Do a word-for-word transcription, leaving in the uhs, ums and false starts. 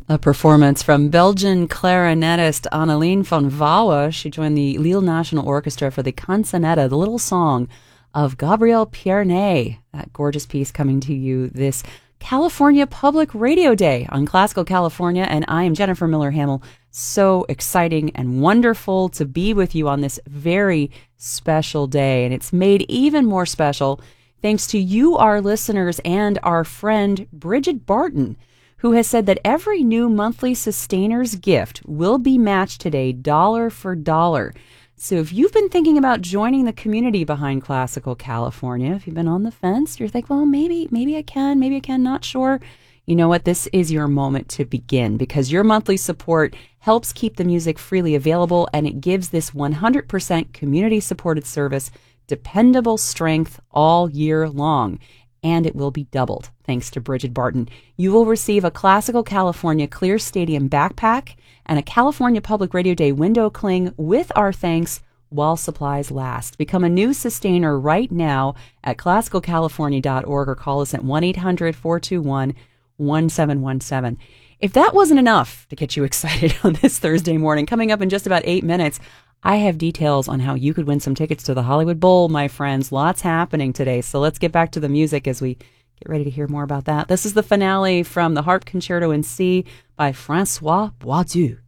A performance from Belgian clarinetist Anneleen van Wouwen. She joined the Lille National Orchestra for the Canzonetta, the little song of Gabriel Pierné. That gorgeous piece coming to you this California Public Radio Day on Classical California, and I am Jennifer Miller Hamill. So exciting and wonderful to be with you on this very special day, and it's made even more special thanks to you, our listeners, and our friend Bridget Barton, who has said that every new monthly Sustainers gift will be matched today dollar for dollar. So if you've been thinking about joining the community behind Classical California, if you've been on the fence, you're thinking, well, maybe, maybe I can, maybe I can, not sure. You know what? This is your moment to begin, because your monthly support helps keep the music freely available, and it gives this one hundred percent community-supported service dependable strength all year long. And it will be doubled, thanks to Bridget Barton. You will receive a Classical California Clear Stadium backpack and a California Public Radio Day window cling with our thanks while supplies last. Become a new sustainer right now at classical california dot org or call us at one eight hundred four two one one seven one seven. If that wasn't enough to get you excited on this Thursday morning, coming up in just about eight minutes, I have details on how you could win some tickets to the Hollywood Bowl, my friends. Lots happening today, so let's get back to the music as we get ready to hear more about that. This is the finale from the Harp Concerto in C by Francois Boisdieu.